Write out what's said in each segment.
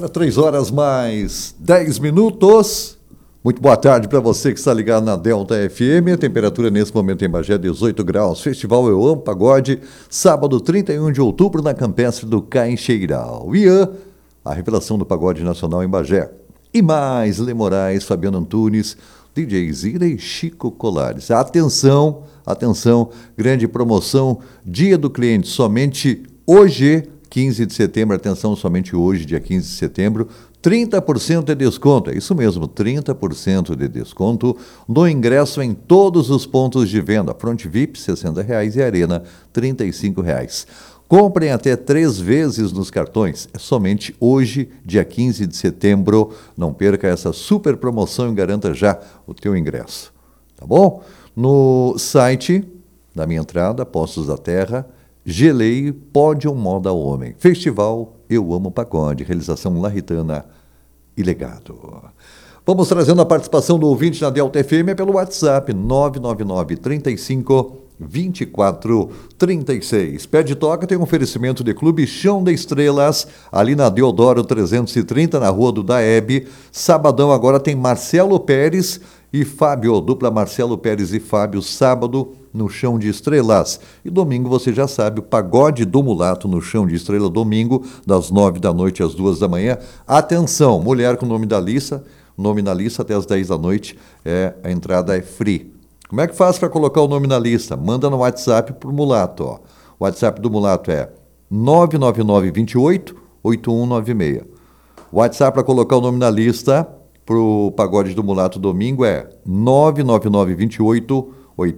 Agora 3 horas mais 10 minutos. Muito boa tarde para você que está ligado na Delta FM. A temperatura nesse momento em Bagé, 18 graus. Festival Eu Amo Pagode, sábado 31 de outubro na Campestre do Caixeiral. Ian, a revelação do pagode nacional em Bagé. E mais, Lê Moraes, Fabiano Antunes, DJ Zira e Chico Colares. Atenção, atenção, grande promoção, Dia do Cliente, somente hoje, 15 de setembro, atenção, somente hoje, dia 15 de setembro, 30% de desconto, é isso mesmo, 30% de desconto no ingresso em todos os pontos de venda. Front VIP, R$ 60,00 e Arena, R$ 35,00. Comprem até 3 vezes nos cartões, é somente hoje, dia 15 de setembro. Não perca essa super promoção e garanta já o teu ingresso, tá bom? No site da minha entrada, Postos da Terra, Gelei, Pódio Moda Homem. Festival Eu Amo Pagode, realização Larritana e Legado. Vamos trazendo a participação do ouvinte na Delta FM pelo WhatsApp 999 35 24 36. Pede Toca tem um oferecimento de Clube Chão de Estrelas, ali na Deodoro 330, na Rua do Daeb. Sabadão agora tem Marcelo Pérez e Fábio, dupla Marcelo Pérez e Fábio, sábado no Chão de Estrelas. E domingo, você já sabe, o Pagode do Mulato no Chão de Estrela, domingo, das 9 da noite às 2 da manhã. Atenção, mulher com nome na lista até às 10 da noite, a entrada é free. Como é que faz para colocar o nome na lista? Manda no WhatsApp para o Mulato. Ó. O WhatsApp do Mulato é 999 28 8196. O WhatsApp para colocar o nome na lista para o Pagode do Mulato domingo é 999 28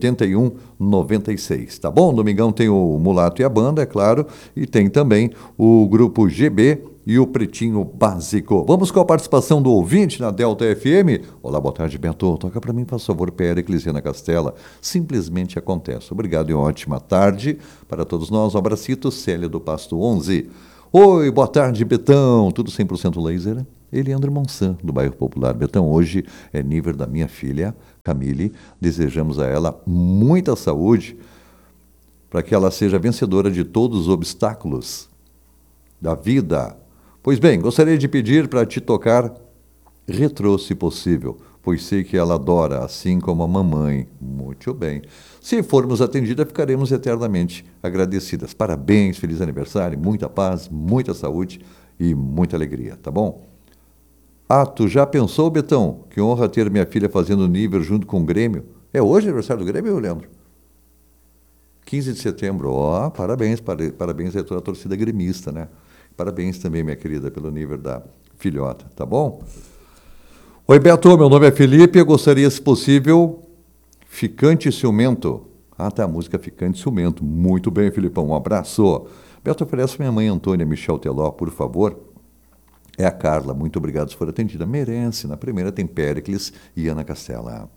8196, tá bom? Domingão tem o Mulato e a banda, é claro, e tem também o grupo GB e o Pretinho Básico. Vamos com a participação do ouvinte na Delta FM. Olá, boa tarde, Beto. Toca para mim, por favor, Péricles e Ana Castela. Simplesmente acontece. Obrigado e ótima tarde para todos nós. Um abracito, Célia do Pasto 11. Oi, boa tarde, Betão. Tudo 100% laser? Eliandro Monsan, do bairro Popular. Betão, hoje é nível da minha filha, Camille. Desejamos a ela muita saúde para que ela seja vencedora de todos os obstáculos da vida. Pois bem, gostaria de pedir para te tocar retrô, se possível, pois sei que ela adora, assim como a mamãe. Muito bem. Se formos atendidas, ficaremos eternamente agradecidas. Parabéns, feliz aniversário, muita paz, muita saúde e muita alegria, tá bom? Ah, tu já pensou, Betão? Que honra ter minha filha fazendo nível junto com o Grêmio. É hoje aniversário do Grêmio, Leandro? 15 de setembro. Ó, parabéns, parabéns a toda a torcida gremista, né? Parabéns também, minha querida, pelo nível da filhota, tá bom? Oi, Beto, meu nome é Felipe, eu gostaria, se possível, Ficante Ciumento. Ah, tá, a música Ficante Ciumento. Muito bem, Filipão, um abraço. Beto, oferece minha mãe Antônia Michel Teló, por favor. É a Carla, muito obrigado se for atendida. Merece. Na primeira tem Péricles e Ana Castela.